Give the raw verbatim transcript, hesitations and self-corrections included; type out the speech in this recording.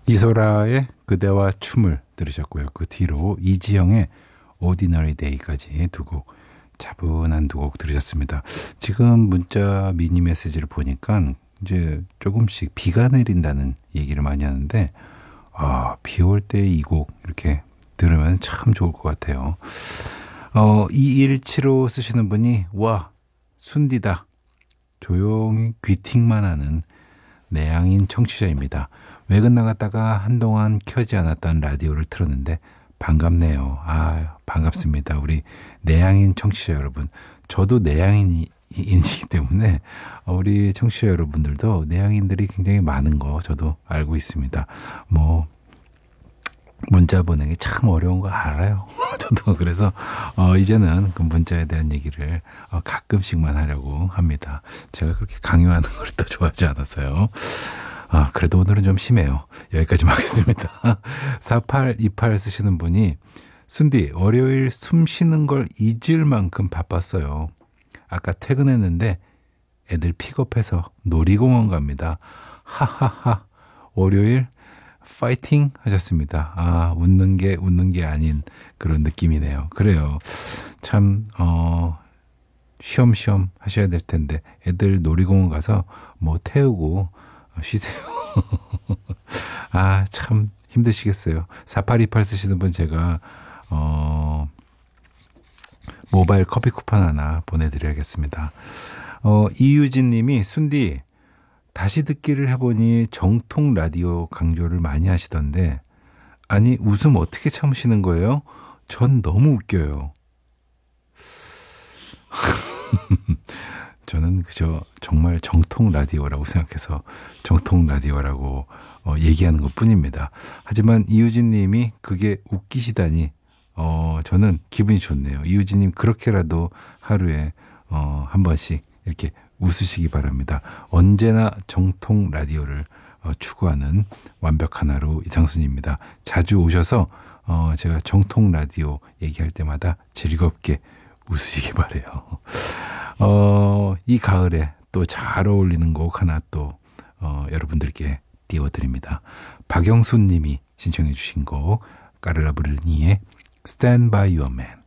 이소라의 그대와 춤을 들으셨고요. 그 뒤로 이지영의 Ordinary Day까지 두 곡, 차분한 두 곡 들으셨습니다. 지금 문자 미니 메시지를 보니까 이제 조금씩 비가 내린다는 얘기를 많이 하는데, 아, 비 올 때 이 곡 이렇게 들으면 참 좋을 것 같아요. 어, 이일칠오 쓰시는 분이, 와, 순디다. 조용히 귀팅만 하는 내향인 청취자입니다. 외근 나갔다가 한동안 켜지 않았던 라디오를 틀었는데 반갑네요. 아, 반갑습니다. 우리 내향인 청취자 여러분. 저도 내향인이기 때문에 우리 청취자 여러분들도 내향인들이 굉장히 많은 거 저도 알고 있습니다. 뭐 문자 보내기 참 어려운 거 알아요. 저도 그래서 어, 이제는 그 문자에 대한 얘기를 어, 가끔씩만 하려고 합니다. 제가 그렇게 강요하는 걸 또 좋아하지 않아서요. 아, 그래도 오늘은 좀 심해요. 여기까지만 하겠습니다. 사팔이팔 쓰시는 분이, 순디, 월요일 숨 쉬는 걸 잊을 만큼 바빴어요. 아까 퇴근했는데 애들 픽업해서 놀이공원 갑니다. 하하하. 월요일 파이팅 하셨습니다. 아, 웃는 게 웃는 게 아닌 그런 느낌이네요. 그래요. 참, 어, 쉬엄쉬엄 하셔야 될 텐데 애들 놀이공원 가서 뭐 태우고 쉬세요. 아, 참 힘드시겠어요. 사팔이팔 쓰시는 분 제가 어, 모바일 커피 쿠폰 하나 보내드려야겠습니다. 어, 이유진 님이, 순디, 다시 듣기를 해보니 정통 라디오 강조를 많이 하시던데, 아니, 웃음 어떻게 참으시는 거예요? 전 너무 웃겨요. 저는 그저 정말 정통 라디오라고 생각해서 정통 라디오라고 어, 얘기하는 것 뿐입니다. 하지만 이유진 님이 그게 웃기시다니 어, 저는 기분이 좋네요. 이유진 님 그렇게라도 하루에 어, 한 번씩 이렇게 웃으시기 바랍니다. 언제나 정통 라디오를 어, 추구하는 완벽한 하루 이상순입니다. 자주 오셔서 어, 제가 정통 라디오 얘기할 때마다 즐겁게 웃으시기 바래요. 어, 이 가을에 또 잘 어울리는 곡 하나 또 어, 여러분들께 띄워드립니다. 박영순 님이 신청해 주신 곡, 까를라 브르니의 Stand by Your Man.